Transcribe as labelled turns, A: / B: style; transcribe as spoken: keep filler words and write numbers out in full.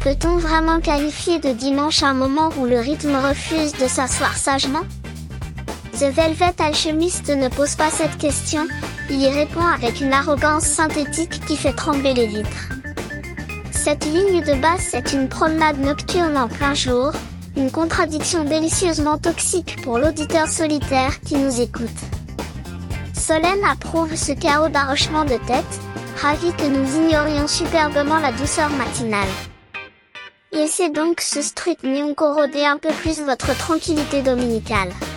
A: Peut-on vraiment qualifier de dimanche un moment où le rythme refuse de s'asseoir sagement? The Velvet Alchemist ne pose pas cette question, il y répond avec une arrogance synthétique qui fait trembler les vitres. Cette ligne de basse est une promenade nocturne en plein jour, une contradiction délicieusement toxique pour l'auditeur solitaire qui nous écoute. Solène approuve ce chaos d'arrochement de tête, ravi que nous ignorions superbement la douceur matinale. Laissez donc ce street neon corroder un peu plus votre tranquillité dominicale.